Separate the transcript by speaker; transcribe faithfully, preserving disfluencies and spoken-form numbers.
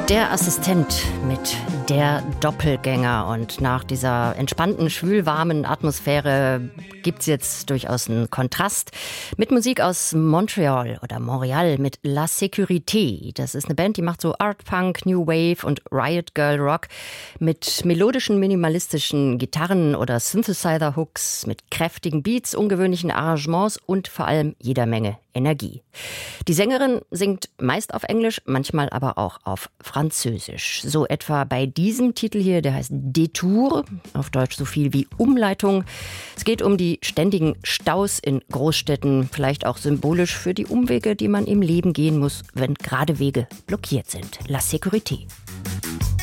Speaker 1: Der Assistent mit Der Doppelgänger. Und nach dieser entspannten, schwülwarmen Atmosphäre gibt's jetzt durchaus einen Kontrast mit Musik aus Montreal oder Montreal mit La Sécurité. Das ist eine Band, die macht so Art Punk, New Wave und Riot Girl Rock mit melodischen, minimalistischen Gitarren oder Synthesizer-Hooks, mit kräftigen Beats, ungewöhnlichen Arrangements und vor allem jeder Menge Energie. Die Sängerin singt meist auf Englisch, manchmal aber auch auf Französisch. So etwa bei diesem Titel hier, der heißt Détour, auf Deutsch so viel wie Umleitung. Es geht um die ständigen Staus in Großstädten, vielleicht auch symbolisch für die Umwege, die man im Leben gehen muss, wenn gerade Wege blockiert sind. La Sécurité.